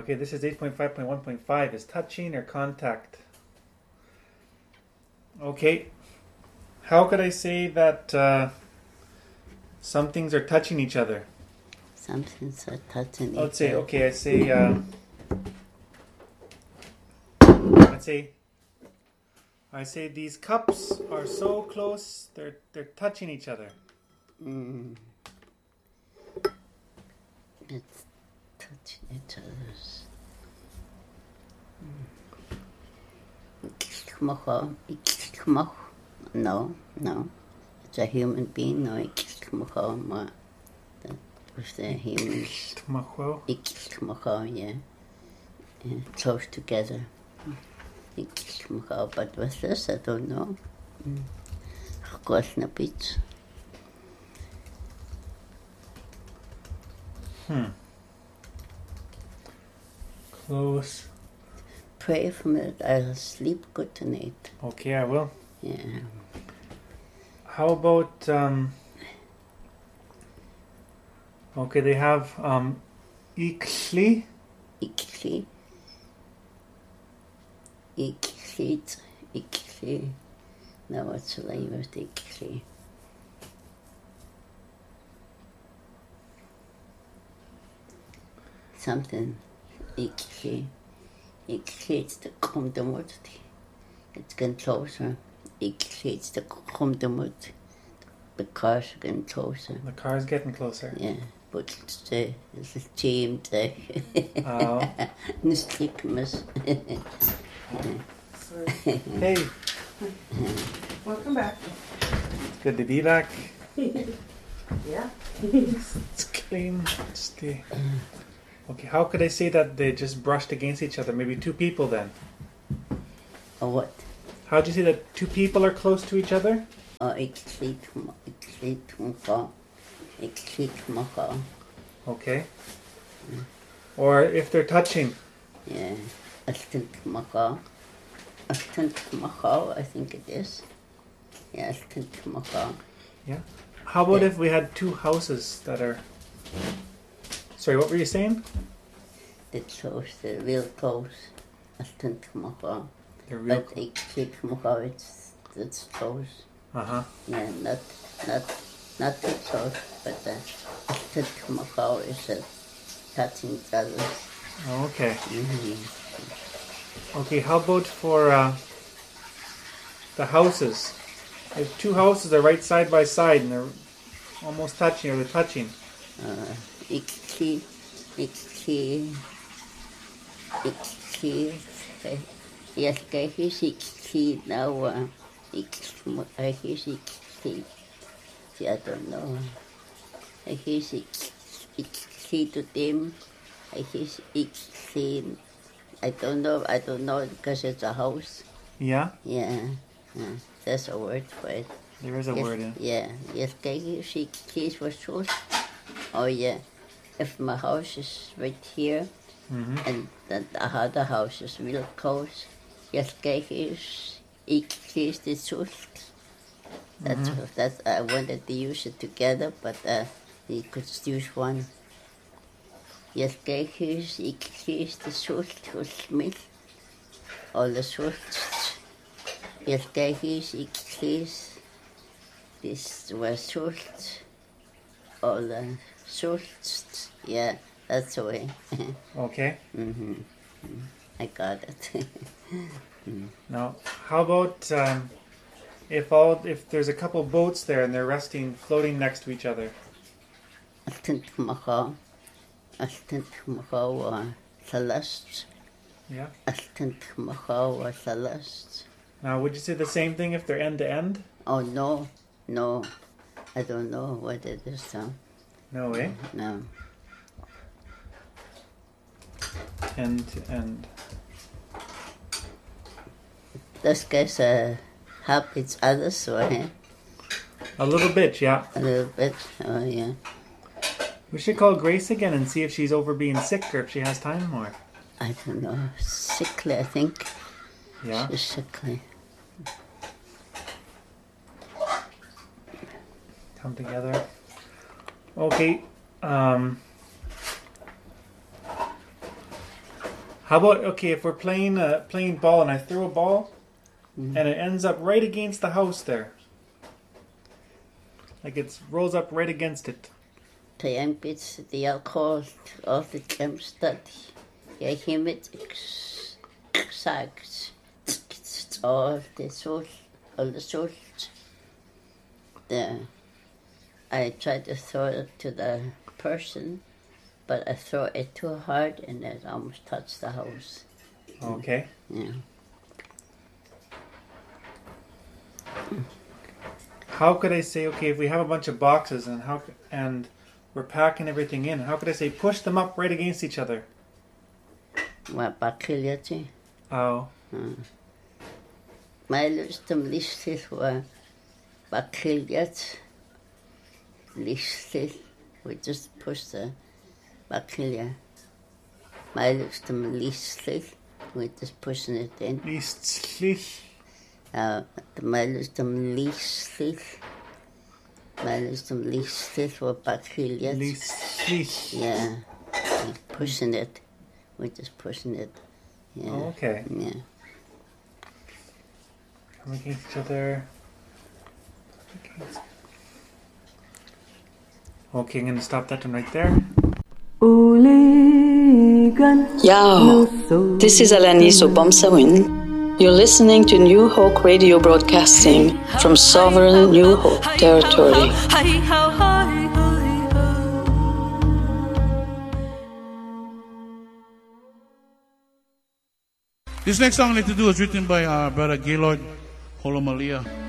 Okay, this is 8.5.1.5. Is touching or contact? Okay. How could I say that some things are touching each other? Some things are touching each other. Let's say, okay, I say these cups are so close, they're touching each other. It's touching each other's. No. It's a human being. No, that was the humans. Yeah. Close together. But with this, I don't know. Of course, no beach. Close. Pray for me that I'll sleep good tonight. Okay, I will. Yeah. How about okay, they have ikli. Ikli. Now what's the name of the ikli? Something. Ikli. It's the komdamut. It's getting closer. It's the komdamut. The car's getting closer. The car's getting closer. Yeah, but it's a team there. Oh. Hey. Welcome back. It's good to be back. Yeah. It's clean. Okay, how could I say that they just brushed against each other? Maybe two people then. Or what? How do you say that two people are close to each other? Okay. Or if they're touching. Yeah. I think it is. Yeah, Yeah. How about if we had two houses that are... Sorry, what were you saying? They're close, they're real close. They're real close. It's close. Uh-huh. Yeah, not too close, but is touching each other. Oh, okay. Mm-hmm. Okay, how about for the houses? If two houses are right side by side and they're almost touching, or they're touching. Yes, now. See, I don't know. To them. I don't know because it's a house. Yeah? Yeah. There's a word for it. There is a word in. Yeah. Yes, keys was truth. Oh yeah. If my house is right here, and then the other house is real close, yes, keys the truth. That's I wanted to use it together, but you could use one. Yes, keys the truth to Smith. All the truth. Yes, keys. This was truth. All the truth. Yeah, that's the way. Okay. I got it. Now, how about if there's a couple boats there and they're floating next to each other? Celeste. Yeah. Celeste. Now, would you say the same thing if they're end to end? Oh no. I don't know what it is now. No way. No. End to end. Those guys help each other, so A little bit, yeah. a little bit. Oh yeah. We should call Grace again and see if she's over being sick or if she has time more. I don't know. Sickly, I think. Yeah. She's sickly. Come together. Okay. How about, okay, if we're playing ball and I throw a ball and it ends up right against the house there. Like it rolls up right against it. Det er bit the alcohol of the Kempstad. Jeg hemmet sagt all the salt. I tried to throw it to the person, but I throw it too hard and it almost touched the house. Okay. Yeah. How could I say, okay, if we have a bunch of boxes and we're packing everything in, how could I say push them up right against each other? What bakilje? Oh. My lustum listed were bakilje. Listed. We just push the bakilje. My lustum listed. We just pushing it in. Listlich. My lustum listed. My lustum listed were bakilje. Listlich. Yeah. Pushing it. We're just pushing it. Yeah. Oh, okay. Yeah. Come against each other. Okay, I'm going to stop that one right there. Yao, this is Alaniso Bomsawin. You're listening to New Hope Radio broadcasting from sovereign New Hope territory. This next song I'd like to do is written by our brother Gaylord Holomalia.